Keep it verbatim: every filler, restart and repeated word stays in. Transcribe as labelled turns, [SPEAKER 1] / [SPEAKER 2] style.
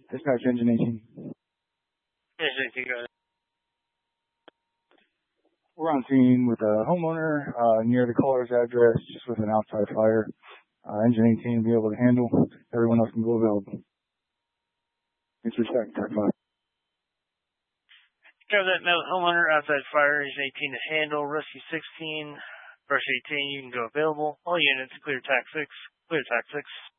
[SPEAKER 1] Dispatch engine eighteen.
[SPEAKER 2] Engine eighteen, go ahead.
[SPEAKER 1] We're on scene with a homeowner uh, near the caller's address, just with an outside fire. Uh, engine eighteen will be able to handle. Everyone else can go available. Thanks for checking, Tech five.
[SPEAKER 2] Cover that now, homeowner, outside fire, engine eighteen to handle, rescue sixteen, brush eighteen, you can go available. All units, clear tac six, clear tac six.